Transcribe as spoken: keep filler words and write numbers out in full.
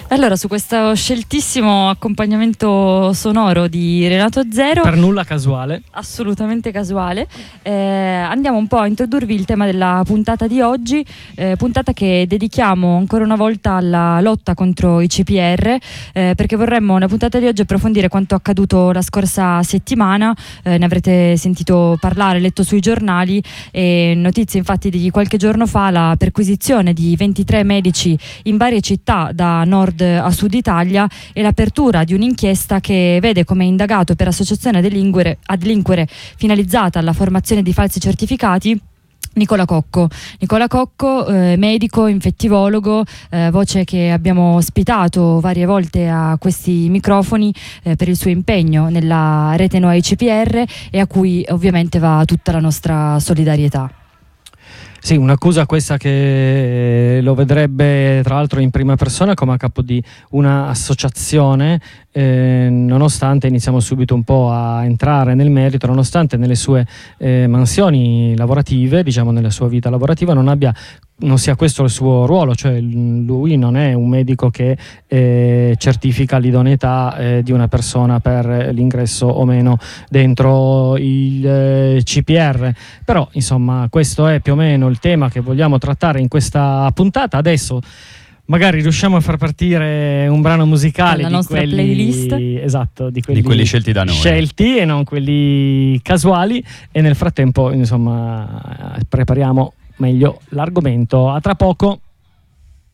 Allora, su questo sceltissimo accompagnamento sonoro di Renato Zero, per nulla casuale, assolutamente casuale, eh, andiamo un po' a introdurvi il tema della puntata di oggi, eh, puntata che dedichiamo ancora una volta alla lotta contro i C P R, eh, perché vorremmo una puntata di oggi approfondire quanto accaduto la scorsa settimana. Eh, ne avrete sentito parlare, letto sui giornali, e notizie infatti di qualche giorno fa: la perquisizione di ventitré medici in varie città da nord a Sud Italia e l'apertura di un'inchiesta che vede come indagato per associazione a delinquere, a delinquere finalizzata alla formazione di falsi certificati Nicola Cocco. Nicola Cocco, eh, medico, infettivologo, eh, voce che abbiamo ospitato varie volte a questi microfoni eh, per il suo impegno nella rete No ai C P R, e a cui ovviamente va tutta la nostra solidarietà. Sì, un'accusa questa che lo vedrebbe tra l'altro in prima persona come a capo di un'associazione, eh, nonostante, iniziamo subito un po' a entrare nel merito, nonostante nelle sue eh, mansioni lavorative, diciamo nella sua vita lavorativa, non abbia non sia questo il suo ruolo, cioè lui non è un medico che eh, certifica l'idoneità eh, di una persona per l'ingresso o meno dentro il eh, C P R. Però insomma questo è più o meno il tema che vogliamo trattare in questa puntata. Adesso magari riusciamo a far partire un brano musicale la di nostra quelli, playlist. Esatto, di quelli, di quelli scelti da noi. Scelti e non quelli casuali, e nel frattempo insomma prepariamo meglio l'argomento. A tra poco.